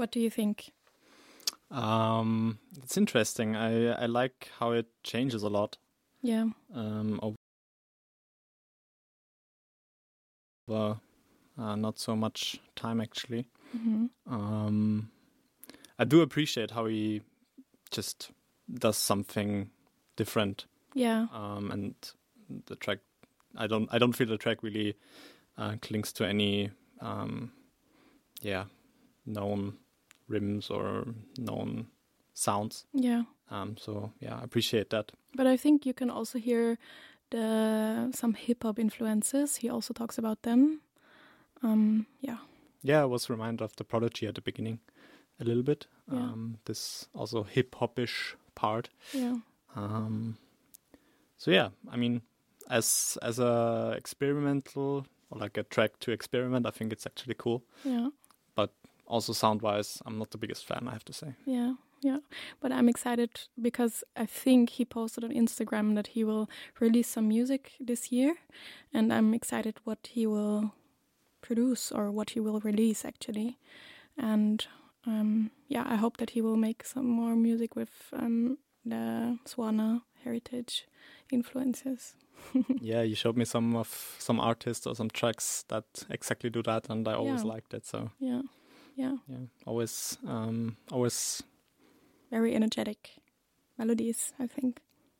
What do you think? It's interesting. I like how it changes a lot. Yeah. Over not so much time, actually. Mm-hmm. I do appreciate how he just does something different. Yeah. And the track, I don't feel the track really clings to any known rhythms or known sounds. Yeah. So yeah, I appreciate that. But I think you can also hear some hip hop influences. He also talks about them. Yeah. Yeah, I was reminded of the Prodigy at the beginning a little bit. Yeah. This also hip hop-ish part. Yeah. So yeah, I mean, as a experimental or like a track to experiment, I think it's actually cool. Yeah. But also sound-wise, I'm not the biggest fan, I have to say. Yeah. Yeah. But I'm excited because I think he posted on Instagram that he will release some music this year, and I'm excited what he will produce or what he will release actually. And I hope that he will make some more music with the Swana heritage influences. Yeah, you showed me some artists or some tracks that exactly do that, and I always liked it. So yeah, always very energetic melodies, I think.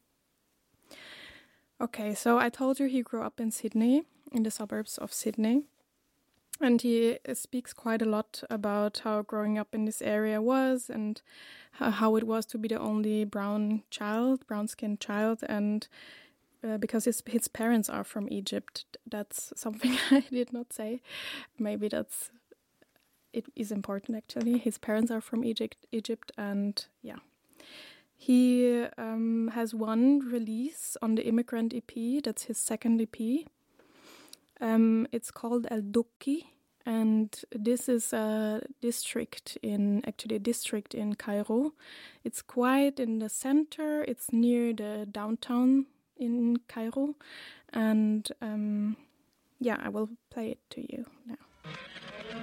Okay, so I told you he grew up in Sydney, in the suburbs of Sydney. And he speaks quite a lot about how growing up in this area was and how it was to be the only brown-skinned child. And because his parents are from Egypt, that's something I did not say. Maybe it is important, actually. His parents are from Egypt, and yeah. He has one release on the Immigrant EP. That's his second EP. It's called El Dukki, and this is a district in Cairo. It's quite in the center. It's near the downtown in Cairo, and I will play it to you now.